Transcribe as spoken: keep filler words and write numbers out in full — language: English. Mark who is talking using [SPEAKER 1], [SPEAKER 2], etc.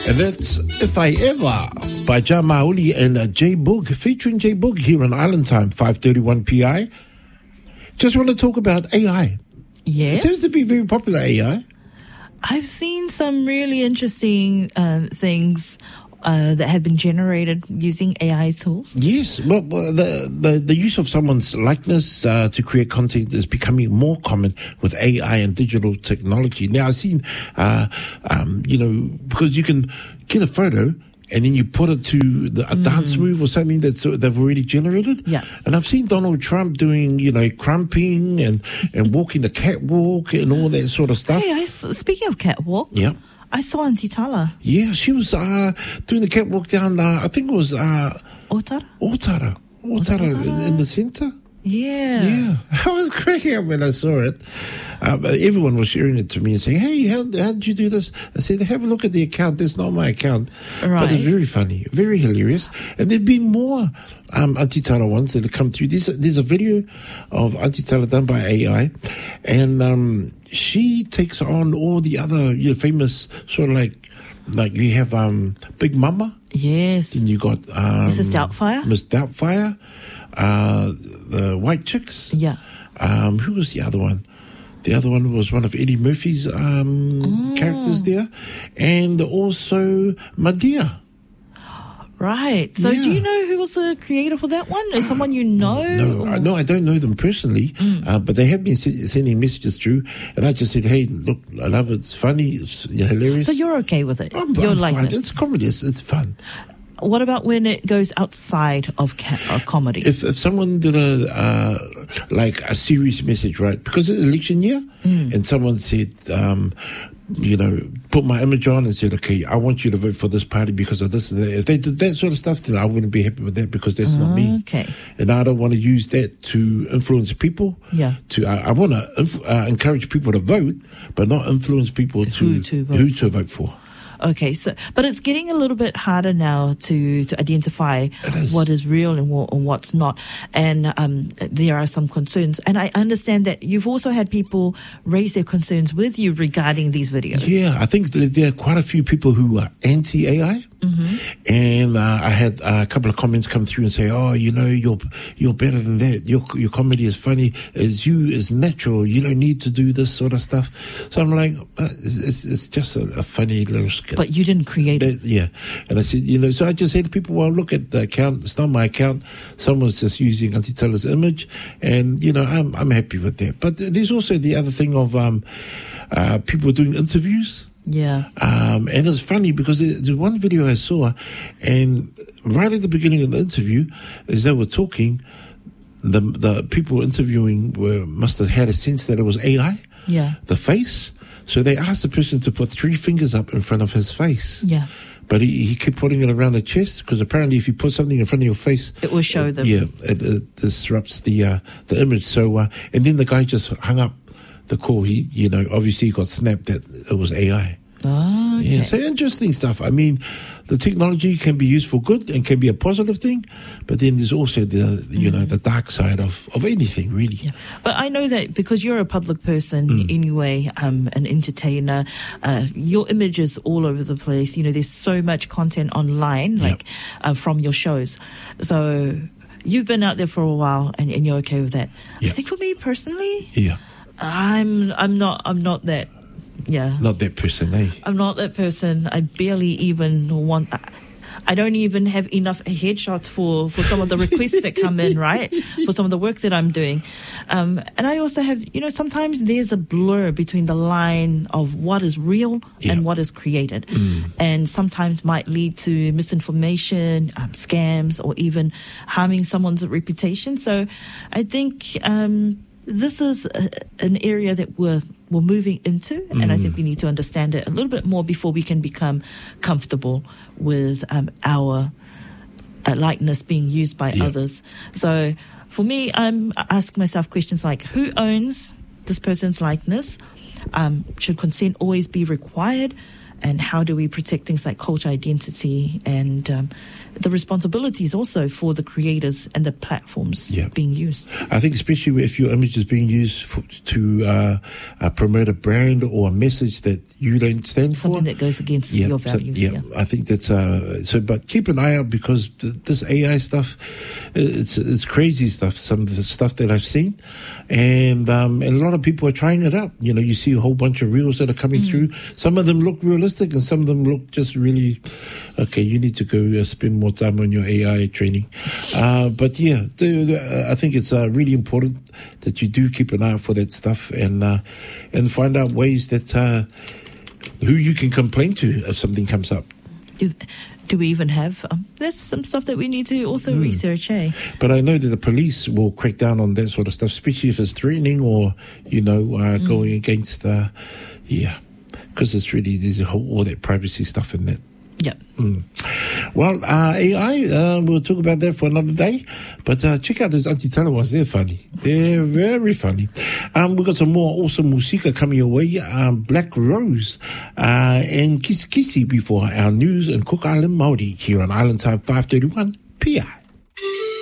[SPEAKER 1] And that's If I Ever by Ja Maoli and uh, Jay Boog, featuring Jay Boog here on Island Time, five thirty-one P I. Just want to talk about A I.
[SPEAKER 2] Yes.
[SPEAKER 1] It seems to be very popular, A I.
[SPEAKER 2] I've seen some really interesting uh, things uh, that have been generated using A I tools.
[SPEAKER 1] Yes. Well, well the, the, the use of someone's likeness uh, to create content is becoming more common with A I and digital technology. Now, I've seen, uh, um, you know, because you can get a photo and then you put it to the, a mm. dance move or something that they've already generated.
[SPEAKER 2] Yeah.
[SPEAKER 1] And I've seen Donald Trump doing, you know, crumping and, and walking the catwalk and all that sort of stuff.
[SPEAKER 2] Hey, I, speaking of catwalk,
[SPEAKER 1] yeah.
[SPEAKER 2] I saw Auntie Tala.
[SPEAKER 1] Yeah, she was uh, doing the catwalk down, uh, I think it was... Uh,
[SPEAKER 2] Otara?
[SPEAKER 1] Otara. Otara in, in the centre.
[SPEAKER 2] Yeah.
[SPEAKER 1] Yeah. I was cracking up when I saw it. Uh, but everyone was sharing it to me and saying, hey, how, how did you do this? I said, have a look at the account. That's not my account.
[SPEAKER 2] Right.
[SPEAKER 1] But it's very funny, very hilarious. And there've been more um, Auntie Tala ones that have come through. There's a, there's a video of Auntie Tala done by A I. And um, she takes on all the other you know, famous sort of like, like you have um, Big Mama.
[SPEAKER 2] Yes.
[SPEAKER 1] And you got um,
[SPEAKER 2] Missus Doubtfire.
[SPEAKER 1] Miss Doubtfire. Uh, the White Chicks.
[SPEAKER 2] Yeah.
[SPEAKER 1] Um, who was the other one? The other one was one of Eddie Murphy's um,
[SPEAKER 2] oh.
[SPEAKER 1] characters there. And also Madea.
[SPEAKER 2] Right. So
[SPEAKER 1] yeah.
[SPEAKER 2] do you know who was the creator for that one? Is someone you know?
[SPEAKER 1] No, I, no, I don't know them personally. Mm. Uh, but they have been se- sending messages through. And I just said, hey, look, I love it. It's funny. It's hilarious.
[SPEAKER 2] So you're okay with it?
[SPEAKER 1] I'm,
[SPEAKER 2] you're
[SPEAKER 1] I'm
[SPEAKER 2] like
[SPEAKER 1] fine.
[SPEAKER 2] this.
[SPEAKER 1] It's comedy. It's, it's fun.
[SPEAKER 2] What about when it goes outside of ca- uh, comedy?
[SPEAKER 1] If, if someone did a uh, like a serious message, right? Because it's election year, mm. and someone said, um, you know, put my image on and said, okay, I want you to vote for this party because of this and that. If they did that sort of stuff, then I wouldn't be happy with that because that's not me.
[SPEAKER 2] Okay.
[SPEAKER 1] And I don't want to use that to influence people.
[SPEAKER 2] Yeah.
[SPEAKER 1] To I, I want to inf- uh, encourage people to vote, but not influence people to
[SPEAKER 2] who to vote,
[SPEAKER 1] who to vote for.
[SPEAKER 2] Okay, so but it's getting a little bit harder now to, to identify is. what is real and, what, and what's not. And um, there are some concerns. And I understand that you've also had people raise their concerns with you regarding these videos.
[SPEAKER 1] Yeah, I think there are quite a few people who are anti-A I. Mm-hmm. And uh, I had uh, a couple of comments come through and say, oh, you know, you're you're better than that. Your your comedy is funny. As you is natural. You don't need to do this sort of stuff. So I'm like, uh, it's, it's just a, a funny little skit.
[SPEAKER 2] But you didn't create it.
[SPEAKER 1] Yeah. And I said, you know, so I just said to people, well, look at the account. It's not my account. Someone's just using Auntie Tala's image. And, you know, I'm I'm happy with that. But there's also the other thing of um, uh, people doing interviews.
[SPEAKER 2] Yeah.
[SPEAKER 1] Um, and it's funny because there's one video I saw, and right at the beginning of the interview, as they were talking, the the people interviewing were must have had a sense that it was A I.
[SPEAKER 2] Yeah.
[SPEAKER 1] The face. So they asked the person to put three fingers up in front of his face.
[SPEAKER 2] Yeah.
[SPEAKER 1] But he, he kept putting it around the chest because apparently if you put something in front of your face,
[SPEAKER 2] it will show
[SPEAKER 1] it,
[SPEAKER 2] them.
[SPEAKER 1] Yeah, it, it disrupts the uh, the image. So uh, and then the guy just hung up the call. He, you know, obviously he got snapped that it was A I.
[SPEAKER 2] Oh, okay.
[SPEAKER 1] Yeah, so interesting stuff. I mean, the technology can be used for good and can be a positive thing, but then there's also the, you mm. know, the dark side of, of anything, really.
[SPEAKER 2] Yeah. But I know that because you're a public person mm. anyway, um, an entertainer, uh, your image is all over the place. You know, there's so much content online, like, yep. uh, from your shows. So you've been out there for a while and, and you're okay with that. Yep. I think for me personally,
[SPEAKER 1] yeah,
[SPEAKER 2] I'm, I'm not, I'm not that. Yeah.
[SPEAKER 1] Not that person, eh?
[SPEAKER 2] I'm not that person. I barely even want... I don't even have enough headshots for, for some of the requests that come in, right? For some of the work that I'm doing. Um, and I also have, you know, sometimes there's a blur between the line of what is real yeah. and what is created. Mm. And sometimes might lead to misinformation, um, scams, or even harming someone's reputation. So I think um, this is a, an area that we're we're moving into, and mm. I think we need to understand it a little bit more before we can become comfortable with um, our uh, likeness being used by yeah. others. So for me, I'm I ask myself questions like, who owns this person's likeness? Um, should consent always be required? and how do we protect things like culture identity and um, the responsibilities also for the creators and the platforms
[SPEAKER 1] yeah.
[SPEAKER 2] being used.
[SPEAKER 1] I think especially if your image is being used for, to uh, uh, promote a brand or a message that you don't stand
[SPEAKER 2] Something
[SPEAKER 1] for.
[SPEAKER 2] Something that goes against
[SPEAKER 1] yeah,
[SPEAKER 2] your
[SPEAKER 1] so,
[SPEAKER 2] values.
[SPEAKER 1] yeah,
[SPEAKER 2] yeah,
[SPEAKER 1] I think that's uh, so. But keep an eye out because th- this A I stuff, it's it's crazy stuff. Some of the stuff that I've seen, and um, and a lot of people are trying it out. You know, you see a whole bunch of reels that are coming mm. through. Some of them look realistic, and some of them look just really okay. You need to go uh, spend more time on your A I training. Uh, but yeah, the, the, I think it's uh, really important that you do keep an eye out for that stuff and uh, and find out ways that uh, who you can complain to if something comes up.
[SPEAKER 2] Do, do we even have? Um, that's some stuff that we need to also mm. research, eh?
[SPEAKER 1] But I know that the police will crack down on that sort of stuff, especially if it's threatening or you know uh, mm. going against. Uh, yeah, because it's really there's a whole, all that privacy stuff in that.
[SPEAKER 2] Yeah.
[SPEAKER 1] Mm. Well, uh, A I, uh, we'll talk about that for another day. But uh, check out those Auntie Tana ones. They're funny. They're very funny. Um, we've got some more awesome musika coming your way. Um, Black Rose uh, and Kisi Kisi before our news and Cook Island Māori here on Island Time five thirty-one P I.